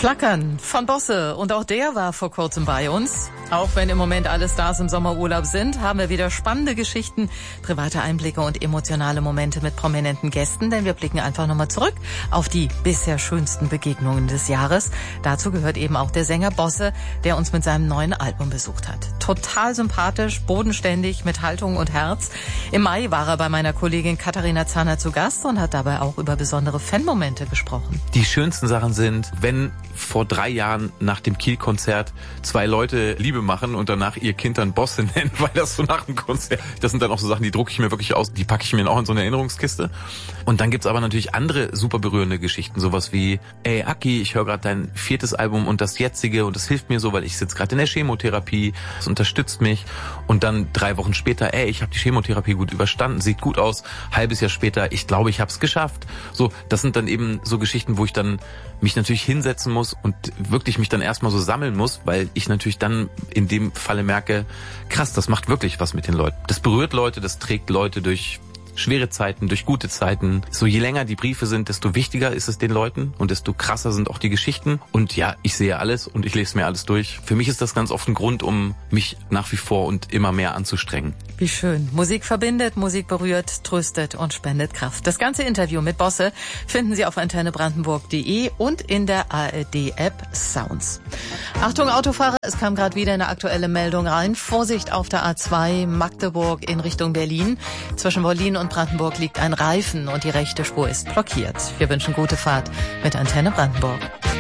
Flackern von Bosse, und auch der war vor kurzem bei uns. Auch wenn im Moment alle Stars im Sommerurlaub sind, haben wir wieder spannende Geschichten, private Einblicke und emotionale Momente mit prominenten Gästen, denn wir blicken einfach nochmal zurück auf die bisher schönsten Begegnungen des Jahres. Dazu gehört eben auch der Sänger Bosse, der uns mit seinem neuen Album besucht hat. Total sympathisch, bodenständig, mit Haltung und Herz. Im Mai war er bei meiner Kollegin Katharina Zahner zu Gast und hat dabei auch über besondere Fanmomente gesprochen. Die schönsten Sachen sind, wenn vor 3 Jahren nach dem Kiel-Konzert 2 Leute Liebe machen und danach ihr Kind dann Bosse nennen, weil das so nach dem Konzert, das sind dann auch so Sachen, die drucke ich mir wirklich aus, die packe ich mir auch in so eine Erinnerungskiste. Und dann gibt's aber natürlich andere super berührende Geschichten, sowas wie, ey Aki, ich höre gerade dein 4. Album und das jetzige und das hilft mir so, weil ich sitze gerade in der Chemotherapie, das unterstützt mich. Und dann 3 Wochen später, ey, ich habe die Chemotherapie gut überstanden, sieht gut aus. Halbes Jahr später, ich glaube, ich habe es geschafft. So, das sind dann eben so Geschichten, wo ich dann mich natürlich hinsetzen muss und wirklich mich dann erstmal so sammeln muss, weil ich natürlich dann in dem Falle merke, krass, das macht wirklich was mit den Leuten. Das berührt Leute, das trägt Leute durch schwere Zeiten, durch gute Zeiten. So je länger die Briefe sind, desto wichtiger ist es den Leuten und desto krasser sind auch die Geschichten. Und ja, ich sehe alles und ich lese mir alles durch. Für mich ist das ganz oft ein Grund, um mich nach wie vor und immer mehr anzustrengen. Wie schön. Musik verbindet, Musik berührt, tröstet und spendet Kraft. Das ganze Interview mit Bosse finden Sie auf antennebrandenburg.de und in der ARD-App Sounds. Achtung Autofahrer, es kam gerade wieder eine aktuelle Meldung rein. Vorsicht auf der A2 Magdeburg in Richtung Berlin. Zwischen Wollin und Brandenburg liegt ein Reifen und die rechte Spur ist blockiert. Wir wünschen gute Fahrt mit Antenne Brandenburg.